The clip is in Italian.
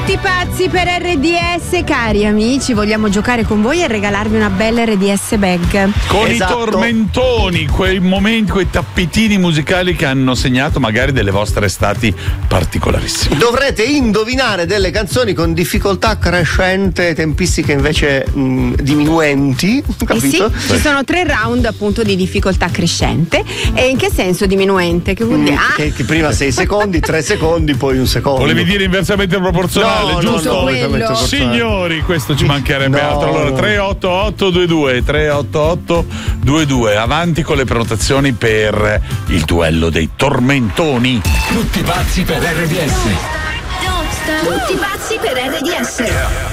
Tutti pazzi per RDS, cari amici, vogliamo giocare con voi e regalarvi una bella RDS bag. Con Esatto. i tormentoni, quei momenti, quei tappetini musicali che hanno segnato magari delle vostre estati particolarissime. Dovrete indovinare delle canzoni con difficoltà crescente, tempistiche invece diminuenti, capito? Sì, ci sono 3 round appunto di difficoltà crescente. E in che senso diminuente? Che vuol dire? Che prima 6 secondi, 3 secondi, poi 1 secondo. Volevi dire inversamente proporzionale, No, giusto? no, quello. Signori, questo ci mancherebbe altro. Allora, 38822, avanti con le prenotazioni per il duello dei tormentoni. Tutti pazzi per RDS. Tutti pazzi per RDS.